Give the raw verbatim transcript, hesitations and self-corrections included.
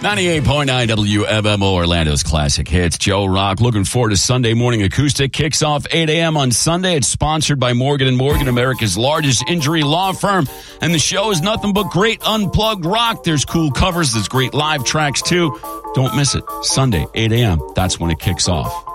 ninety-eight point nine W M M O, Orlando's classic hits. Joe Rock, looking forward to Sunday Morning Acoustic. Kicks off eight a.m. on Sunday. It's sponsored by Morgan and Morgan, America's largest injury law firm. And the show is nothing but great unplugged rock. There's cool covers. There's great live tracks, too. Don't miss it. Sunday, eight a.m. That's when it kicks off.